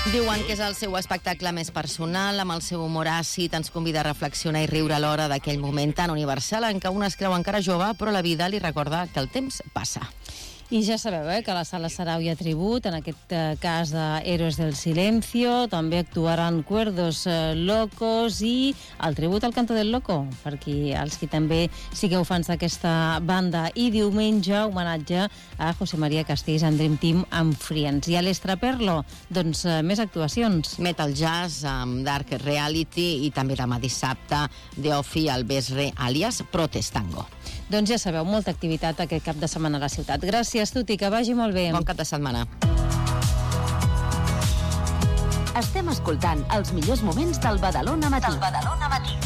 Diuen que és el seu espectacle més personal, amb el seu humor àcid ens convida a reflexionar i riure a l'hora d'aquell moment tan universal en què un es creu encara jove, però la vida li recorda que el temps passa. I ja sabeu que a la Sala Sarau hi ha tribut, en aquest cas de Héroes del Silencio, també actuaran Cuerdos Locos i el tribut al Canto del Loco, per els qui també sigueu fans d'aquesta banda. I diumenge, homenatge a José María Castells en Dream Team amb Friends. I a l'Extraperlo, doncs, més actuacions. Metal Jazz amb Dark Reality i també demà dissabte The Offi al Besre, àlies Protestango. Doncs ja sabeu, molta activitat aquest cap de setmana a la ciutat. Gràcies, Tuti, que vagi molt bé. Bon cap de setmana. Estem escoltant els millors moments del Badalona Matí.